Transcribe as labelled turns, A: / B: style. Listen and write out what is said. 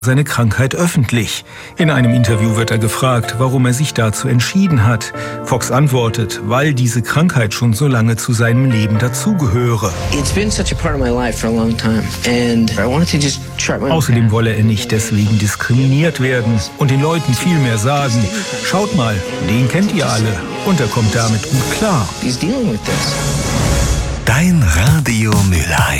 A: seine Krankheit öffentlich. In einem Interview wird er gefragt, warum er sich dazu entschieden hat. Fox antwortet, weil diese Krankheit schon so lange zu seinem Leben dazugehöre. Außerdem wolle er nicht deswegen diskriminiert werden und den Leuten viel mehr sagen, schaut mal, den kennt ihr alle und er kommt damit gut klar.
B: Dein Radio Mülheim.